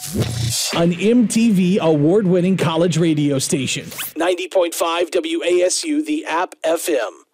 An MTV award-winning college radio station. 90.5 WASU, the App FM.